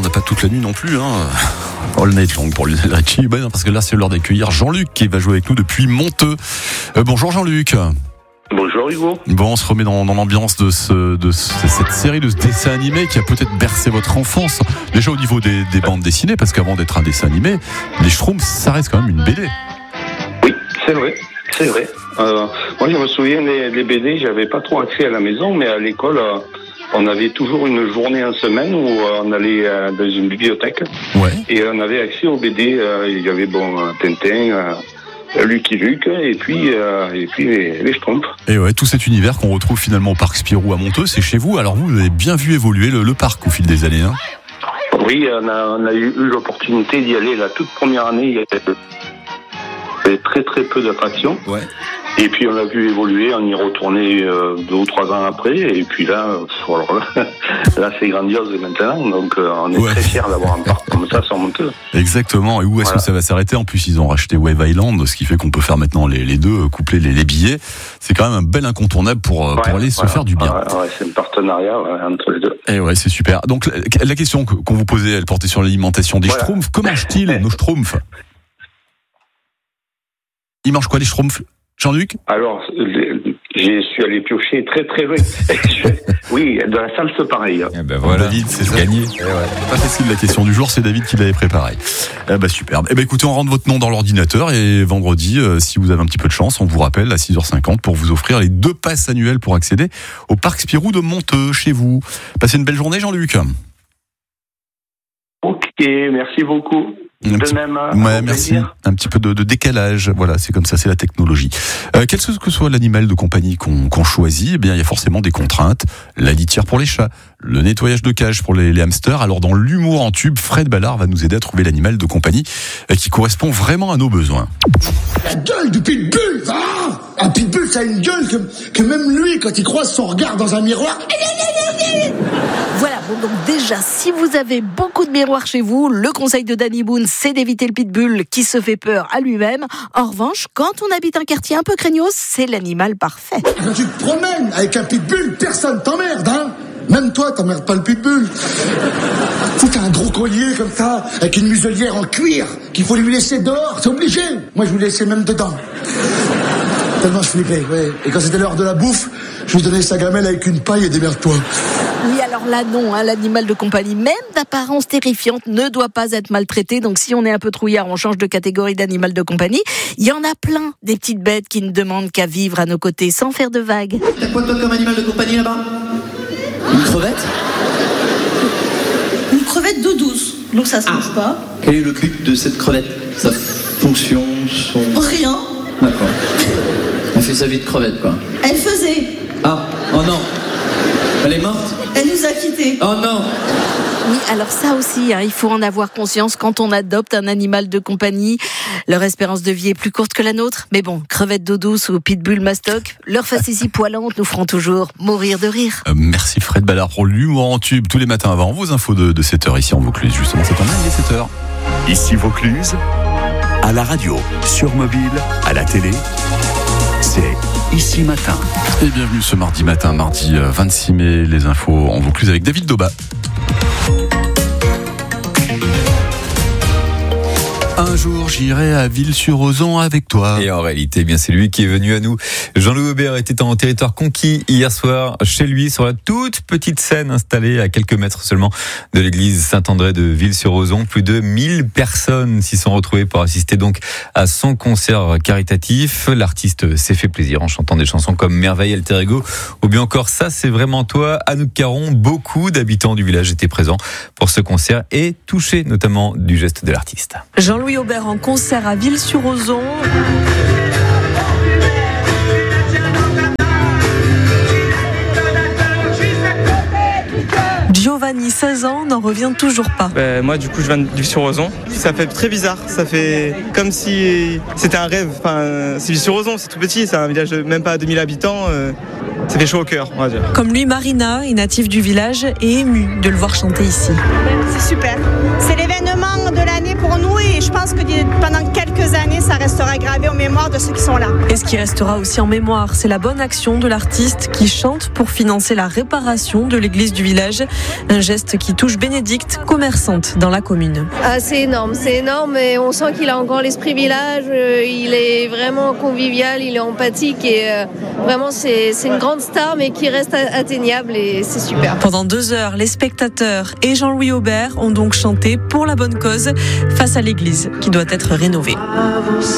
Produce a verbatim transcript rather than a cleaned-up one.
n'a pas toute la nuit non plus. Hein. All night long pour Lionel Richie. Ben, parce que là, c'est l'heure d'accueillir Jean-Luc qui va jouer avec nous depuis Monteux. Euh, bonjour Jean-Luc. Bonjour Hugo. Bon, on se remet dans, dans l'ambiance de, ce, de ce, cette série, de ce dessin animé qui a peut-être bercé votre enfance. Déjà au niveau des, des bandes dessinées, parce qu'avant d'être un dessin animé, les Schtroumpfs, ça reste quand même une B D. Oui, c'est vrai, c'est vrai. Euh, moi, je me souviens des, des B D, j'avais pas trop accès à la maison, mais à l'école, euh, on avait toujours une journée en semaine où euh, on allait euh, dans une bibliothèque. Ouais. Et on avait accès aux B D. Euh, il y avait bon Tintin. Euh, Lucky Luke et puis euh, et puis les, les Schtroumpfs. Et ouais, tout cet univers qu'on retrouve finalement au parc Spirou à Monteux, c'est chez vous. Alors vous, vous avez bien vu évoluer le, le parc au fil des années. Hein. Oui, on a, on a eu, eu l'opportunité d'y aller la toute première année. Il y avait très très peu d'attractions. Ouais. Et puis on a vu évoluer, on y retournait euh, deux ou trois ans après, et puis là, alors là, là c'est grandiose maintenant, donc euh, on est ouais. très fiers d'avoir un parc comme ça sur Monteux. Exactement, et où est-ce voilà. que ça va s'arrêter ? En plus, ils ont racheté Wave Island, ce qui fait qu'on peut faire maintenant les, les deux, coupler les, les billets. C'est quand même un bel incontournable pour, ouais, pour aller ouais, se faire du bien. Ouais, ouais, c'est un partenariat ouais, entre les deux. Et ouais, c'est super. Donc la, la question qu'on vous posait, elle portait sur l'alimentation des voilà. Schtroumpfs. Comment mangent-ils nos Schtroumpfs ? Ils mangent quoi les Schtroumpfs ? Jean-Luc ? Alors, je suis allé piocher très très loin. Oui, dans la salle, c'est pareil. Eh ben voilà, David, c'est gagné. Eh ouais. Pas facile la question du jour, c'est David qui l'avait préparé. Eh ben superbe. Eh ben écoutez, on rentre votre nom dans l'ordinateur et vendredi, euh, si vous avez un petit peu de chance, on vous rappelle à six heures cinquante pour vous offrir les deux passes annuelles pour accéder au parc Spirou de Monteux chez vous. Passez une belle journée, Jean-Luc. Ok, merci beaucoup. Un de petit... même. Ouais, merci. Plaisir. Un petit peu de, de décalage. Voilà, c'est comme ça, c'est la technologie. Euh, quel que soit l'animal de compagnie qu'on, qu'on choisit, eh bien, il y a forcément des contraintes. La litière pour les chats, le nettoyage de cage pour les, les hamsters. Alors, dans l'humour en tube, Fred Ballard va nous aider à trouver l'animal de compagnie euh, qui correspond vraiment à nos besoins. La gueule du pitbull, ah un pitbull, ça a une gueule que, que même lui, quand il croise son regard dans un miroir. Voilà, bon, donc déjà, si vous avez beaucoup de miroirs chez vous, le conseil de Danny Boone, c'est d'éviter le pitbull qui se fait peur à lui-même. En revanche, quand on habite un quartier un peu craignos, c'est l'animal parfait. Quand tu te promènes avec un pitbull, personne t'emmerde, hein. Même toi, t'emmerdes pas le pitbull. Tu t'as un gros collier comme ça, avec une muselière en cuir, qu'il faut lui laisser dehors, c'est obligé. Moi, je vous laissais même dedans. Tellement je flippais, ouais. Et quand c'était l'heure de la bouffe, je lui donnais sa gamelle avec une paille et démerde-toi. Oui, alors là, non, hein, l'animal de compagnie, même d'apparence terrifiante, ne doit pas être maltraité. Donc, si on est un peu trouillard, on change de catégorie d'animal de compagnie. Il y en a plein, des petites bêtes qui ne demandent qu'à vivre à nos côtés sans faire de vagues. T'as quoi, toi, comme animal de compagnie là-bas ? Une crevette ? Une crevette d'eau douce, donc ça se mange ah. pas. Quel est le but de cette crevette ? Sa fonction, son... Rien. D'accord. Elle fait sa vie de crevette, quoi. Elle faisait. Ah, oh non. Elle est morte ? Elle nous a quittés. Oh non. Oui, alors ça aussi, hein, il faut en avoir conscience quand on adopte un animal de compagnie. Leur espérance de vie est plus courte que la nôtre. Mais bon, crevettes d'eau douce ou pitbull mastoc, leur facétie poilante nous feront toujours mourir de rire. Euh, merci Fred Ballard pour l'humour en tube tous les matins avant vos infos de, de sept heures ici en Vaucluse. Justement, c'est en même les sept heures. Ici Vaucluse, à la radio, sur mobile, à la télé, c'est Ici Matin. Et bienvenue ce mardi matin, mardi vingt-six mai, les infos en Vaucluse avec David Doba. Un jour, j'irai à Ville-sur-Ozon avec toi. Et en réalité, bien c'est lui qui est venu à nous. Jean-Louis Aubert était en territoire conquis hier soir chez lui sur la toute petite scène installée à quelques mètres seulement de l'église Saint-André de Ville-sur-Ozon. Plus de mille personnes s'y sont retrouvées pour assister donc à son concert caritatif. L'artiste s'est fait plaisir en chantant des chansons comme Merveille Alter Ego ou bien encore Ça c'est vraiment toi. Anouk Caron, beaucoup d'habitants du village étaient présents pour ce concert et touchés notamment du geste de l'artiste. Jean-Louis Aubert en concert à Ville-sur-Ozon. Giovanni, seize ans, n'en revient toujours pas. Euh, moi, du coup, je viens de Ville-sur-Ozon. Ça fait très bizarre. Ça fait comme si c'était un rêve. Enfin, c'est Ville-sur-Ozon, c'est tout petit. C'est un village de même pas deux mille habitants. Euh, ça fait chaud au cœur, on va dire. Comme lui, Marina est native du village et émue de le voir chanter ici. C'est super. C'est l'événement moment de l'année pour nous et je pense que pendant quelques années, ça restera gravé en mémoire de ceux qui sont là. Et ce qui restera aussi en mémoire, c'est la bonne action de l'artiste qui chante pour financer la réparation de l'église du village. Un geste qui touche Bénédicte, commerçante dans la commune. Ah, c'est énorme, c'est énorme et on sent qu'il a encore l'esprit village, euh, il est vraiment convivial, il est empathique et euh, vraiment c'est, c'est une grande star mais qui reste atteignable et c'est super. Pendant deux heures, les spectateurs et Jean-Louis Aubert ont donc chanté pour la bonne cause face à l'église qui doit être rénovée.